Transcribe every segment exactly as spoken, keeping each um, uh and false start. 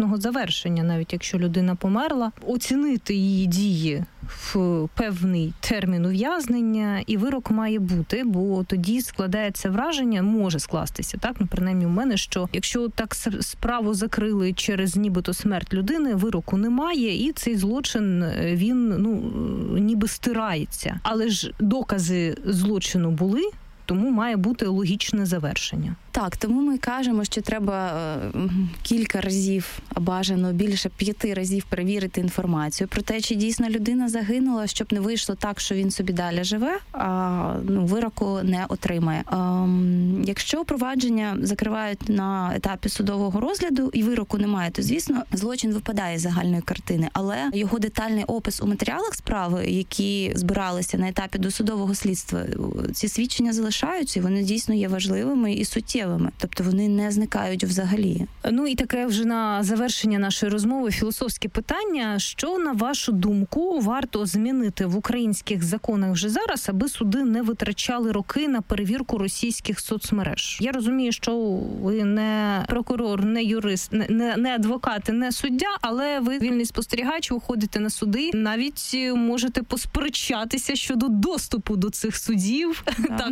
логічного завершення, навіть якщо людина померла, оцінити її дії в певний термін ув'язнення, і вирок має бути, бо тоді складається враження, може скластися, так, ну, принаймні у мене, що якщо так справу закрили через нібито смерть людини, вироку немає, і цей злочин, він, ну, ніби стирається. Але ж докази злочину були, тому має бути логічне завершення. Так, тому ми кажемо, що треба е, кілька разів, а бажано більше п'яти разів перевірити інформацію про те, чи дійсно людина загинула, щоб не вийшло так, що він собі далі живе, а ну, вироку не отримає. Е, якщо провадження закривають на етапі судового розгляду і вироку немає, то, звісно, злочин випадає з загальної картини, але його детальний опис у матеріалах справи, які збиралися на етапі досудового слідства, ці свідчення залишаються, і вони дійсно є важливими і суттєвими. Тобто вони не зникають взагалі. Ну і таке вже на завершення нашої розмови філософське питання. Що, на вашу думку, варто змінити в українських законах вже зараз, аби суди не витрачали роки на перевірку російських соцмереж? Я розумію, що ви не прокурор, не юрист, не, не адвокат, не суддя, але ви вільний спостерігач, ви ходите на суди, навіть можете посперечатися щодо доступу до цих судів. Так,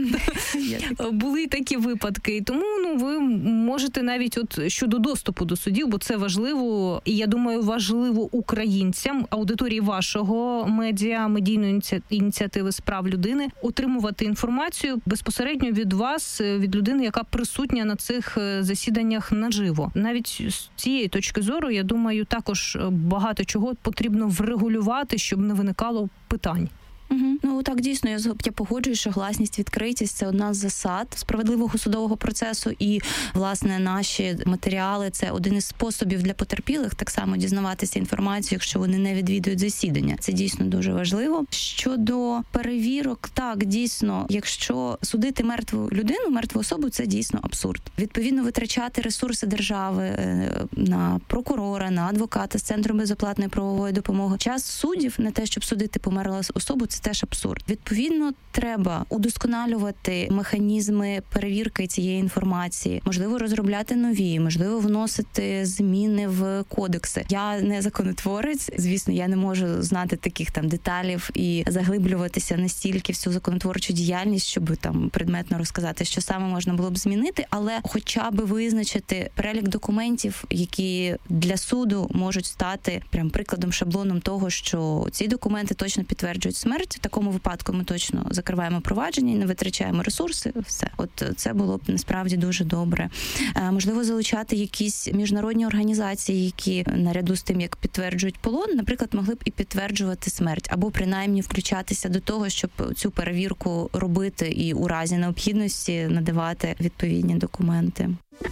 були такі випадки. Тому ну, ви можете навіть от щодо доступу до судів, бо це важливо, і я думаю, важливо українцям, аудиторії вашого медіа, медійної ініціативи з прав людини, отримувати інформацію безпосередньо від вас, від людини, яка присутня на цих засіданнях наживо. Навіть з цієї точки зору, я думаю, також багато чого потрібно врегулювати, щоб не виникало питань. Угу. Ну так, дійсно, я, я погоджуюсь, що гласність, відкритість – це одна з засад справедливого судового процесу, і, власне, наші матеріали – це один із способів для потерпілих так само дізнаватися інформацію, якщо вони не відвідують засідання. Це дійсно дуже важливо. Щодо перевірок, так, дійсно, якщо судити мертву людину, мертву особу – це дійсно абсурд. Відповідно, витрачати ресурси держави на прокурора, на адвоката з Центру безоплатної правової допомоги, час суддів на те, щоб судити померлу особу – це теж абсурд. Відповідно, треба удосконалювати механізми перевірки цієї інформації, можливо, розробляти нові, можливо, вносити зміни в кодекси. Я не законотворець, звісно, я не можу знати таких там деталів і заглиблюватися настільки в цю законотворчу діяльність, щоб там предметно розказати, що саме можна було б змінити, але хоча б визначити перелік документів, які для суду можуть стати прям прикладом, шаблоном того, що ці документи точно підтверджують смерть. В такому випадку ми точно закриваємо провадження і не витрачаємо ресурси. Все. От це було б насправді дуже добре. Можливо, залучати якісь міжнародні організації, які наряду з тим, як підтверджують полон, наприклад, могли б і підтверджувати смерть, або принаймні включатися до того, щоб цю перевірку робити і у разі необхідності надавати відповідні документи.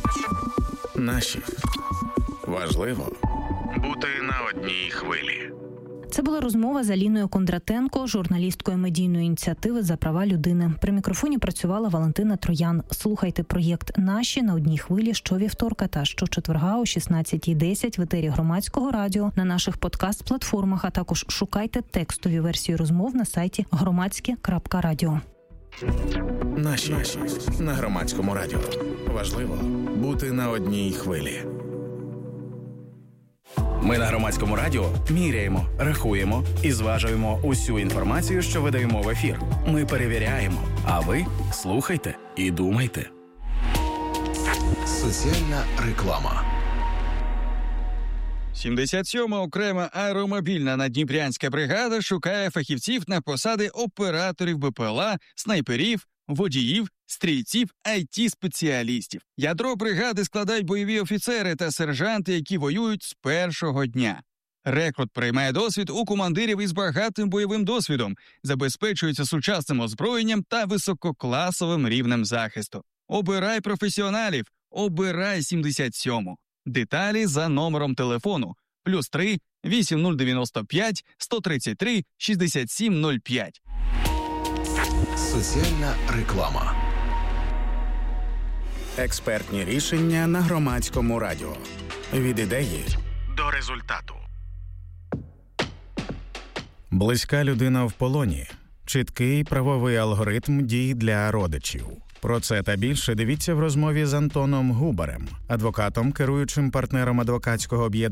Наші. Важливо бути на одній хвилі. Це була розмова з Аліною Кондратенко, журналісткою медійної ініціативи за права людини. При мікрофоні працювала Валентина Троян. Слухайте проєкт «Наші» на одній хвилі щовівторка та щочетверга о шістнадцятій десять в етері Громадського радіо, на наших подкаст-платформах, а також шукайте текстові версії розмов на сайті громадське крапка радіо. Наші на Громадському радіо. Важливо бути на одній хвилі. Ми на Громадському радіо міряємо, рахуємо і зважуємо усю інформацію, що видаємо в ефір. Ми перевіряємо, а ви слухайте і думайте. Соціальна реклама. сімдесят сьома окрема аеромобільна наддніпрянська бригада шукає фахівців на посади операторів БПЛА, снайперів, водіїв, стрільців, ай ті-спеціалістів. Ядро бригади складають бойові офіцери та сержанти, які воюють з першого дня. Рекрут приймає досвід у командирів із багатим бойовим досвідом, забезпечується сучасним озброєнням та висококласовим рівнем захисту. Обирай професіоналів, обирай сімдесят сьому. Деталі за номером телефону плюс три вісім нуль дев'яносто п'ять сто тридцять три шістдесят сім нуль п'ять. Соціальна реклама. Експертні рішення на Громадському радіо. Від ідеї до результату. Близька людина в полоні. Чіткий правовий алгоритм дій для родичів. Про це та більше дивіться в розмові з Антоном Губарем, адвокатом, керуючим партнером адвокатського об'єднання